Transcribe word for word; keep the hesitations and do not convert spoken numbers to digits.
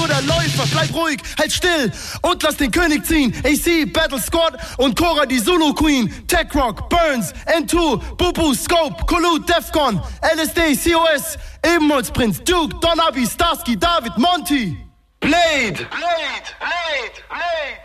nur der Läufer, bleib ruhig, halt still und lass den König ziehen. A C, Battle Squad und Cora die Zulu Queen. Tech Rock, Burns, N zwei, Bubu, Scope, Kulu, Defcon, L S D, C O S, Ebenholzprinz, Duke, Don Abi, Starsky, David, Monty. Blade! Blade! Blade! Blade!